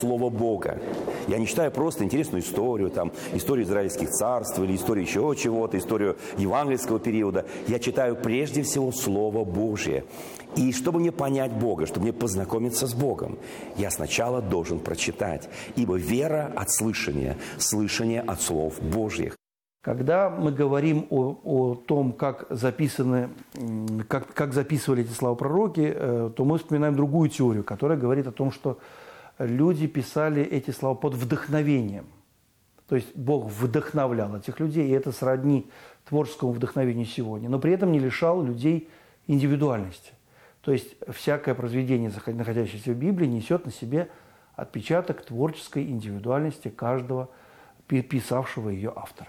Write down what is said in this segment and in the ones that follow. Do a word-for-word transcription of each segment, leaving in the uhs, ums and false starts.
Слово Бога. Я не читаю просто интересную историю, там, историю израильских царств или историю еще чего-то, историю евангельского периода. Я читаю прежде всего Слово Божие. И чтобы мне понять Бога, чтобы мне познакомиться с Богом, я сначала должен прочитать. Ибо вера от слышания, слышание от слов Божьих. Когда мы говорим о, о том, как, записаны, как, как записывали эти слова пророки, то мы вспоминаем другую теорию, которая говорит о том, что люди писали эти слова под вдохновением. То есть Бог вдохновлял этих людей, и это сродни творческому вдохновению сегодня, но при этом не лишал людей индивидуальности. То есть всякое произведение, находящееся в Библии, несет на себе отпечаток творческой индивидуальности каждого писавшего ее автора.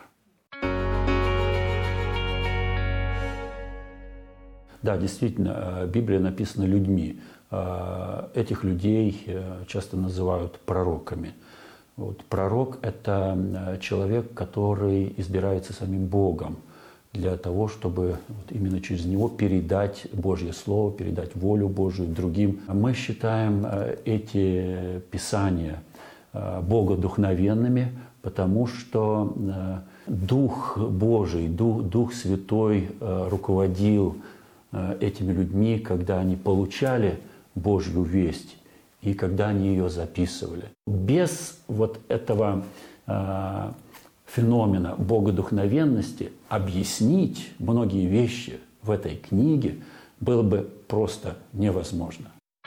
Да, действительно, Библия написана людьми. Этих людей часто называют пророками. Вот, пророк – это человек, который избирается самим Богом для того, чтобы вот именно через него передать Божье Слово, передать волю Божию другим. Мы считаем эти писания богодухновенными, потому что Дух Божий, Дух, Дух Святой руководил этими людьми, когда они получали Божью весть и когда они ее записывали. Без вот этого э, феномена богодухновенности объяснить многие вещи в этой книге было бы просто невозможно.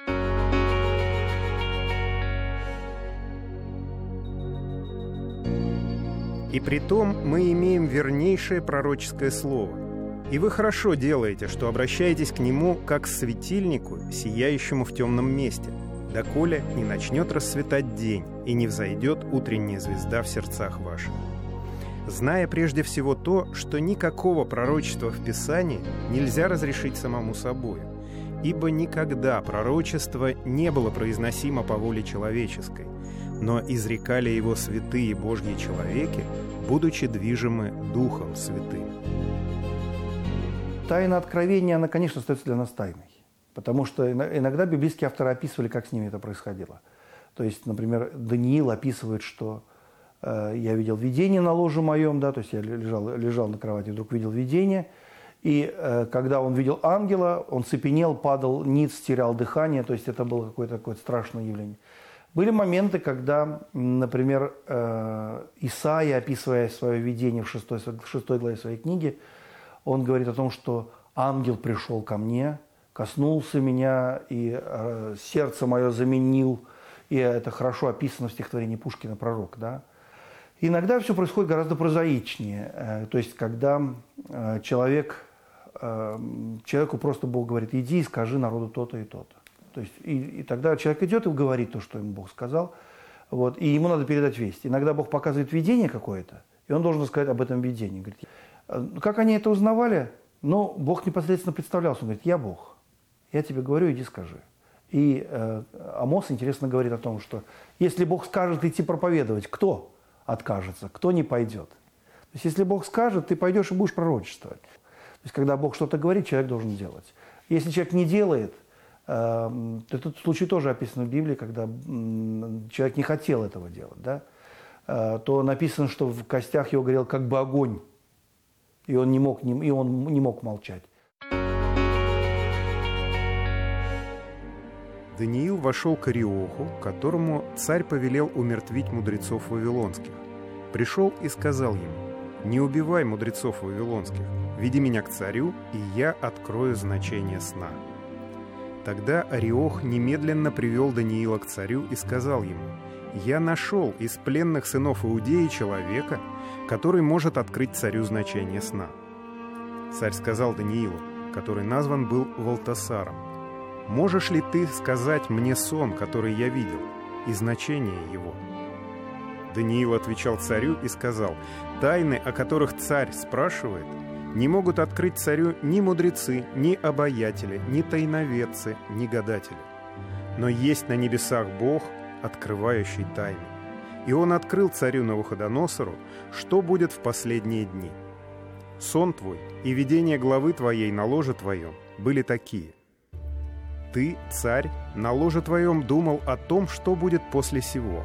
И притом мы имеем вернейшее пророческое слово. И вы хорошо делаете, что обращаетесь к нему как к светильнику, сияющему в темном месте, доколе не начнет расцветать день и не взойдет утренняя звезда в сердцах ваших. Зная прежде всего то, что никакого пророчества в Писании нельзя разрешить самому собою, ибо никогда пророчество не было произносимо по воле человеческой, но изрекали его святые Божьи человеки, будучи движимы Духом Святым. Тайна откровения, она, конечно, остается для нас тайной. Потому что иногда библейские авторы описывали, как с ними это происходило. То есть, например, Даниил описывает, что э, я видел видение на ложе моем, да, то есть я лежал, лежал на кровати, вдруг видел видение. И э, когда он видел ангела, он цепенел, падал ниц, терял дыхание. То есть это было какое-то, какое-то страшное явление. Были моменты, когда, например, э, Исаия, описывая свое видение в шестой, в шестой главе своей книги, он говорит о том, что ангел пришел ко мне, коснулся меня, и э, сердце мое заменил. И это хорошо описано в стихотворении Пушкина «Пророк». Да? Иногда все происходит гораздо прозаичнее. Э, то есть, когда э, человек, э, человеку просто Бог говорит: иди и скажи народу то-то и то-то. То есть, и, и тогда человек идет и говорит то, что ему Бог сказал. Вот, и ему надо передать весть. Иногда Бог показывает видение какое-то, и он должен сказать об этом видении. Говорит, как они это узнавали? Ну, Бог непосредственно представлялся. Он говорит: я Бог. Я тебе говорю, иди скажи. И э, Амос, интересно, говорит о том, что если Бог скажет идти проповедовать, кто откажется, кто не пойдет? То есть, если Бог скажет, ты пойдешь и будешь пророчествовать. То есть, когда Бог что-то говорит, человек должен делать. Если человек не делает, э, этот случай тоже описан в Библии, когда э, человек не хотел этого делать, да? э, то написано, что в костях его горел как бы огонь, и он не мог, и он не мог молчать. Даниил вошел к Ариоху, которому царь повелел умертвить мудрецов вавилонских. Пришел и сказал ему: «Не убивай мудрецов вавилонских, веди меня к царю, и я открою значение сна». Тогда Ариох немедленно привел Даниила к царю и сказал ему: «Я нашел из пленных сынов Иудеи человека, который может открыть царю значение сна». Царь сказал Даниилу, который назван был Валтасаром: «Можешь ли ты сказать мне сон, который я видел, и значение его?» Даниил отвечал царю и сказал: «Тайны, о которых царь спрашивает, не могут открыть царю ни мудрецы, ни обаятели, ни тайноведцы, ни гадатели. Но есть на небесах Бог, открывающий тайны. И он открыл царю Навуходоносору, что будет в последние дни. Сон твой и видение главы твоей на ложе твоем были такие. ты, царь, на ложе твоем думал о том, что будет после сего.